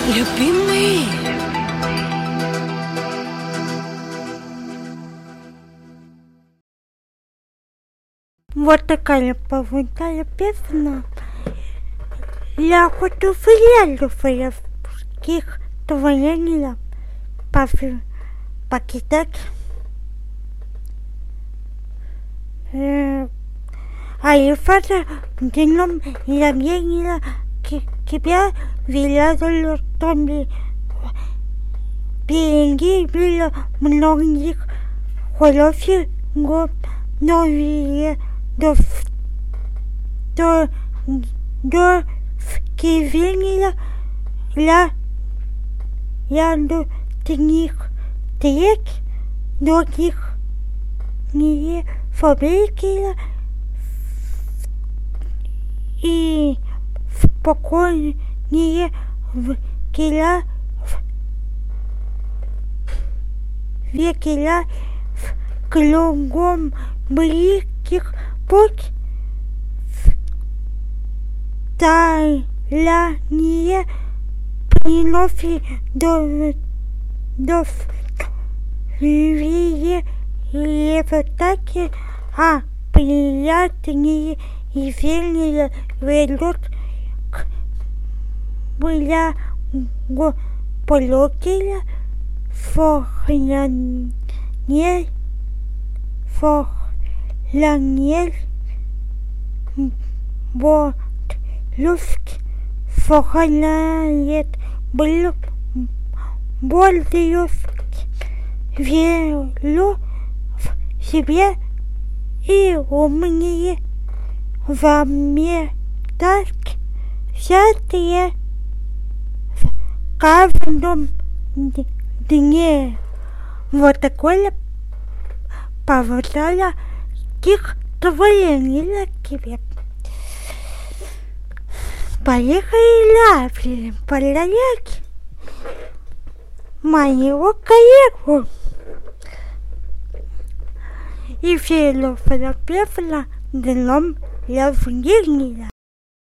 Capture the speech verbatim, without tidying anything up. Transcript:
Любимый. Вот такая поводная песня. Я хочу филиалу филиппских твоения покидать. А Ильфата днем явления тебя вилязали томби. Впереди было многих хороших год, новые до до до вкивения я я до них трек других не фабрики и спокойнее в киля в векеля в кругом близких путь таяние приноси до до вие левотаки, а приятные и верные ведут к благо полокеля фохлянель фохлянель вот люфт фохляет был боль люфт верю в себе и умнее во мне так всякие в каждом дне. Вот такое поводая их твоения тебе. Поехали лапли, полярки моего коллегу. И философия дном я в